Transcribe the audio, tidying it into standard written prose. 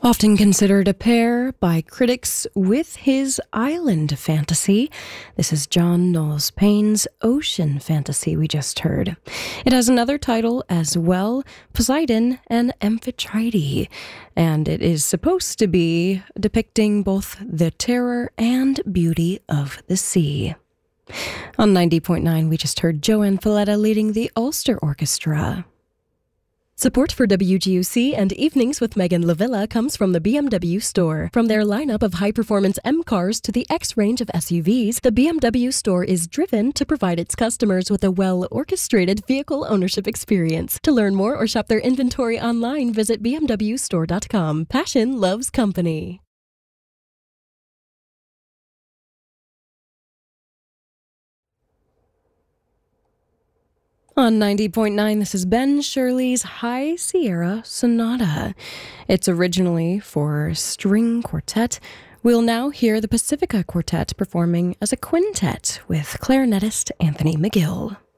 Often considered a pair by critics with his island fantasy. This is John Knowles Payne's Ocean Fantasy we just heard. It has another title as well, Poseidon and Amphitrite, and it is supposed to be depicting both the terror and beauty of the sea. On 90.9, we just heard Joanne Falletta leading the Ulster Orchestra. Support for WGUC and Evenings with Megan Lavilla comes from the BMW Store. From their lineup of high-performance M cars to the X range of SUVs, the BMW Store is driven to provide its customers with a well-orchestrated vehicle ownership experience. To learn more or shop their inventory online, visit bmwstore.com. Passion loves company. On 90.9, this is Ben Shirley's High Sierra Sonata. It's originally for string quartet. We'll now hear the Pacifica Quartet performing as a quintet with clarinetist Anthony McGill.